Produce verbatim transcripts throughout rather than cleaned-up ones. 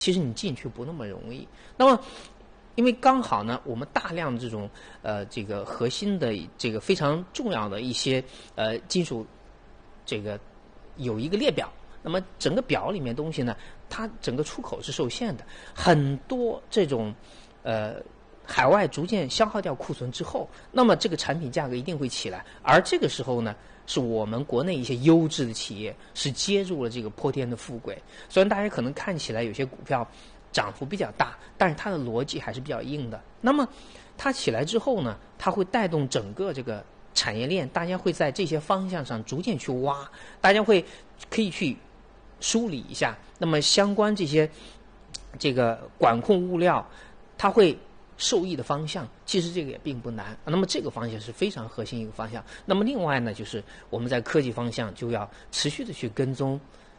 其实你进去不那么容易。那么，因为刚好呢，我们大量这种呃这个核心的这个非常重要的一些呃金属，这个有一个列表。那么整个表里面东西呢，它整个出口是受限的，很多这种呃海外逐渐消耗掉库存之后，那么这个产品价格一定会起来，而这个时候呢，是我们国内一些优质的企业是接入了这个泼天的富贵。虽然大家可能看起来有些股票涨幅比较大，但是它的逻辑还是比较硬的。那么它起来之后呢，它会带动整个这个产业链，大家会在这些方向上逐渐去挖，大家会可以去梳理一下。那么相关这些这个管控物料，它会受益的方向，其实这个也并不难。那么这个方向是非常核心一个方向。那么另外呢，就是我们在科技方向就要持续的去跟踪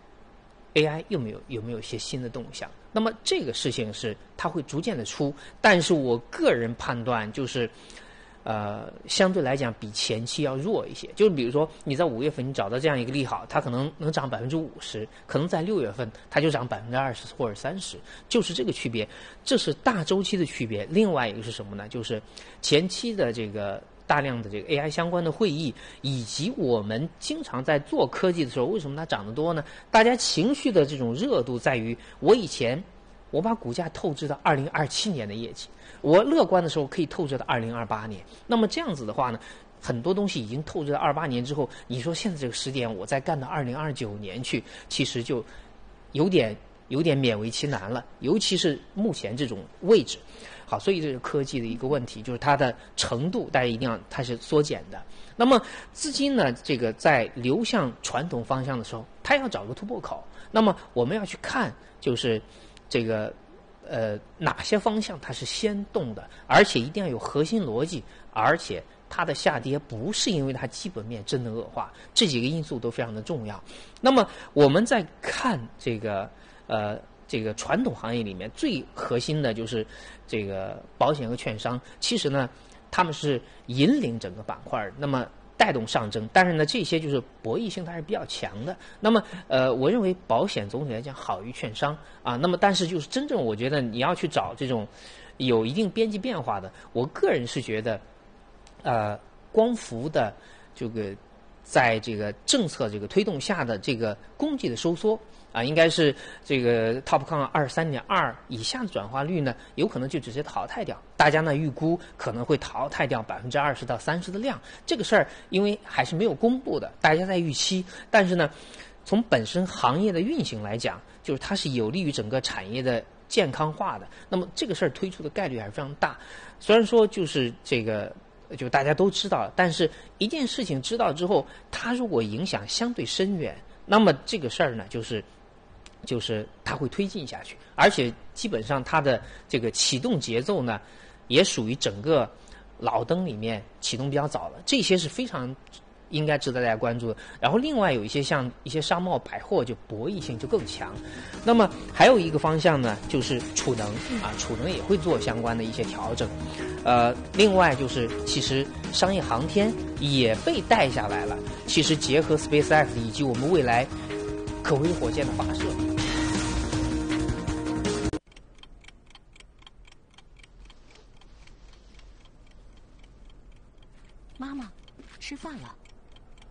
A I 有没有有没有一些新的动向。那么这个事情是它会逐渐的出，但是我个人判断就是。呃，相对来讲比前期要弱一些。就比如说你在五月份你找到这样一个利好，它可能能涨百分之五十，可能在六月份它就涨百分之二十或者三十，就是这个区别。这是大周期的区别。另外一个是什么呢？就是前期的这个大量的这个 A I 相关的会议，以及我们经常在做科技的时候，为什么它涨得多呢？大家情绪的这种热度在于，我以前我把股价透支到二零二七年的业绩。我乐观的时候可以透支到二零二八年，那么这样子的话呢，很多东西已经透支到二八年之后，你说现在这个时点我再干到二零二九年去，其实就有点有点勉为其难了，尤其是目前这种位置。好，所以这是科技的一个问题，就是它的程度大家一定要它是缩减的。那么资金呢，这个在流向传统方向的时候，它要找个突破口。那么我们要去看，就是这个。呃，哪些方向它是先动的，而且一定要有核心逻辑，而且它的下跌不是因为它基本面真的恶化，这几个因素都非常的重要。那么我们在看这个呃这个传统行业里面最核心的就是这个保险和券商，其实呢他们是引领整个板块，那么带动上升，但是呢，这些就是博弈性它是比较强的。那么，呃，我认为保险总体来讲好于券商啊。那么，但是就是真正我觉得你要去找这种有一定边际变化的，我个人是觉得，呃，光伏的这个在这个政策这个推动下的这个供给的收缩。啊，应该是这个 TOPCon 二三点二以下的转化率呢，有可能就直接淘汰掉。大家呢预估可能会淘汰掉百分之二十到三十的量。这个事儿因为还是没有公布的，大家在预期。但是呢，从本身行业的运行来讲，就是它是有利于整个产业的健康化的。那么这个事儿推出的概率还是非常大。虽然说就是这个。就大家都知道，但是一件事情知道之后，它如果影响相对深远，那么这个事儿呢，就是就是它会推进下去，而且基本上它的这个启动节奏呢，也属于整个老灯里面启动比较早了，这些是非常应该值得大家关注的。然后另外有一些像一些商贸百货，就博弈性就更强。那么还有一个方向呢，就是储能啊，储能也会做相关的一些调整。呃，另外就是其实商业航天也被带下来了。其实结合 SpaceX 以及我们未来可微火箭的发射。